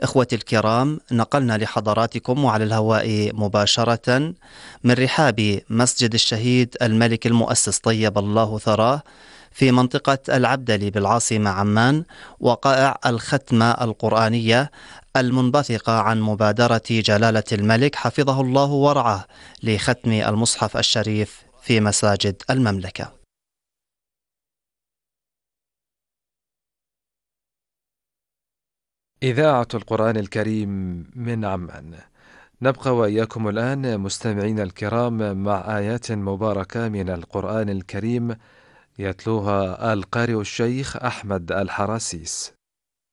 إخوتي الكرام، نقلنا لحضراتكم وعلى الهواء مباشرة من رحاب مسجد الشهيد الملك المؤسس طيب الله ثراه في منطقة العبدلي بالعاصمة عمان، وقائع الختمة القرآنية المنبثقة عن مبادرة جلالة الملك حفظه الله ورعاه لختم المصحف الشريف في مساجد المملكة. إذاعة القرآن الكريم من عمان. نبقى وإياكم الآن مستمعين الكرام مع آيات مباركة من القرآن الكريم يتلوها القارئ الشيخ أحمد الحراسيس.